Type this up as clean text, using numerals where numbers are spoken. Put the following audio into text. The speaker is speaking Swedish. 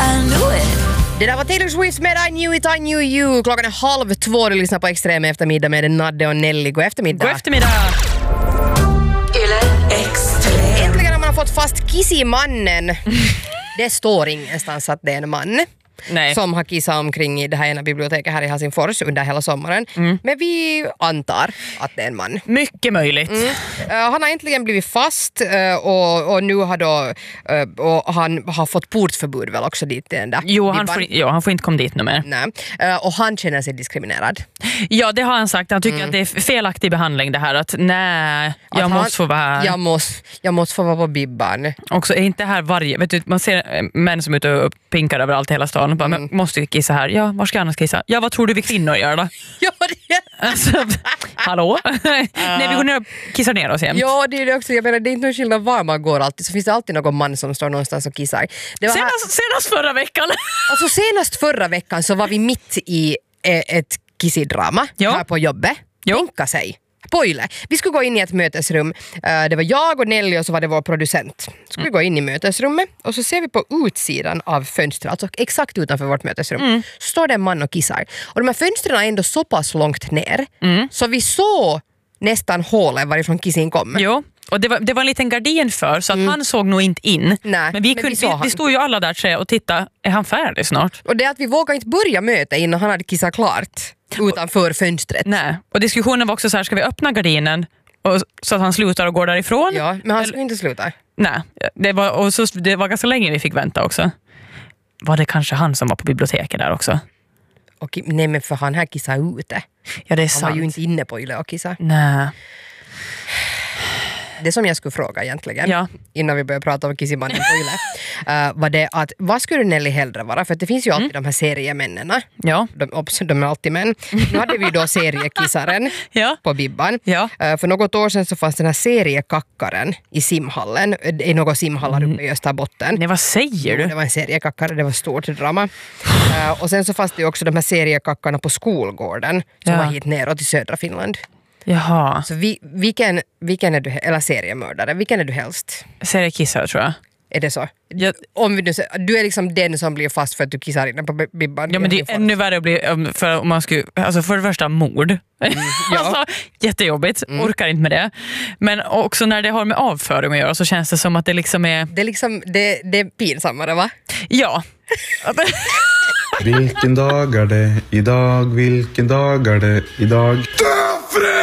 knew it. Det där var Taylor Swift med I Knew It, I Knew You. Klockan är 1:30. Du lyssnar på Extrem eftermiddag med Nadde och Nelly. God eftermiddag. God eftermiddag. Yle Extrem. Äntligen har man fått fast Kissi-mannen. Det står ingenstans att det är en man. Nej. Som har kissat omkring i det här ena biblioteket här i Helsingfors under hela sommaren. Men vi antar att det är en man. Mycket möjligt. Han har äntligen blivit fast och nu har då och han har fått portförbud väl också dit den där. Jo, han får inte komma dit nu mer. Nej. Och han känner sig diskriminerad. Ja, det har han sagt. Han tycker att det är felaktig behandling det här. Att nej, jag måste få vara här. Jag måste få vara på Bibban. Också är inte här varje... Vet du, man ser män som är ute och pinkar överallt hela stan. Bara, men måste du kissa här? Ja, var ska jag annars kissa? Ja, vad tror du vi kvinnor gör då? Ja, det alltså, hallå? Nej, vi går ner och kissar ner oss jämt. Ja, det är det också. Jag menar, det är inte någon skillnad var man går alltid. Så finns det alltid någon man som står någonstans och kissar. Det var senast förra veckan. Alltså senast förra veckan så var vi mitt i ett kissidrama här på jobbet. Tänka sig. Spoiler. Vi skulle gå in i ett mötesrum. Det var jag och Nelly och så var det vår producent. Skulle gå in i mötesrummet och så ser vi på utsidan av fönstret, alltså exakt utanför vårt mötesrum, så står det en man och kissar. Och de här fönstren är ändå så pass långt ner så vi såg nästan hålet varifrån kissin kom. Jo. Och det var en liten gardin för så att han såg nog inte in. Nej, men vi stod ju alla där och tittade, är han färdig snart? Och det är att vi vågade inte börja möta innan han hade kissat klart utanför fönstret. Nej, och diskussionen var också så här, ska vi öppna gardinen så att han slutar och går därifrån? Ja, men han skulle inte sluta. Nej, det var ganska länge vi fick vänta också. Var det kanske han som var på biblioteket där också? Och, nej, men för han här kissade ute. Ja, det är han sant. var ju inte inne på Yle och kissa. Nej. Det som jag skulle fråga egentligen innan vi börjar prata om kissimannen på Yle var det att vad skulle Nelly hellre vara? För det finns ju alltid de här seriemännena. Ja. De är alltid män. Nu hade vi då seriekissaren på Bibban. Ja. För något år sedan så fanns den här seriekackaren i simhallen. I några simhallar uppe i Österbotten. Nej, vad säger du? Det var en seriekackare, det var stort drama. Och sen så fanns det ju också de här seriekackarna på skolgården som var hit neråt i södra Finland. Jaha. Så vilken är du, eller seriemördare, vilken är du helst? Seriekissare tror jag. Är det så? Om du är liksom den som blir fast för att du kissar inne på Bibban. Ja, men det är ännu värre att bli för om man skulle, alltså för det första mord. Alltså, jättejobbigt, orkar inte med det. Men också när det har med avföring att göra så känns det som att det liksom är... Det är pinsammare, va? Ja. Vilken dag är det idag? Vilken dag är det idag?